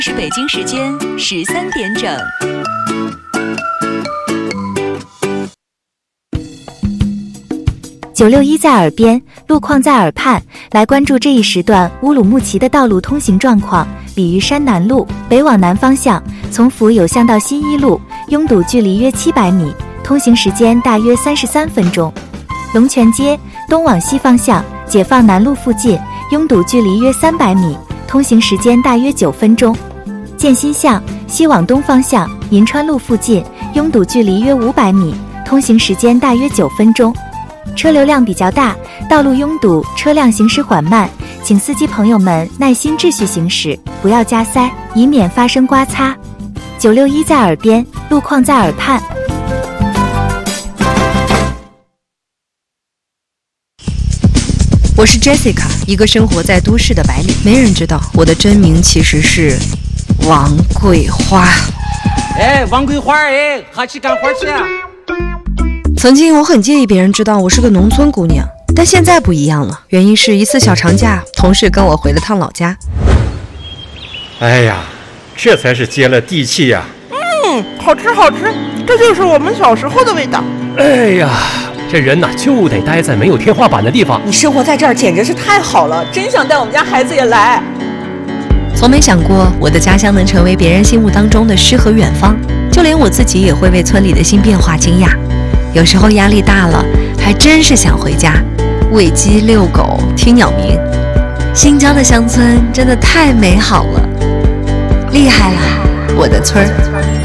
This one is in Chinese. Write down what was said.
是北京时间13点整。 961在耳边，路况在耳畔，来关注这一时段乌鲁木齐的道路通行状况。鲤鱼山南路北往南方向，从府有巷到新一路，拥堵距离约700米，通行时间大约33分钟。龙泉街东往西方向，解放南路附近，拥堵距离约300米，通行时间大约9分钟。建新巷西往东方向，银川路附近，拥堵距离约500米，通行时间大约9分钟。车流量比较大，道路拥堵，车辆行驶缓慢，请司机朋友们耐心秩序行驶，不要加塞，以免发生刮擦。961在耳边，路况在耳畔。 我是 Jessica， 一个生活在都市的白领。没人知道我的真名其实是王桂花。 哎，王桂花，哎，喝起干活去啊！ 曾经我很介意别人知道我是个农村姑娘，但现在不一样了。原因是一次小长假，同事跟我回了趟老家。 哎呀，这才是接了地气呀！ 好吃好吃，这就是我们小时候的味道。 哎呀，这人呐就得待在没有天花板的地方。 你生活在这儿简直是太好了，真想带我们家孩子也来。 从没想过我的家乡能成为别人心目当中的诗和远方，就连我自己也会为村里的新变化惊讶。有时候压力大了，还真是想回家，喂鸡遛狗听鸟鸣。新疆的乡村真的太美好了，厉害了，我的村儿。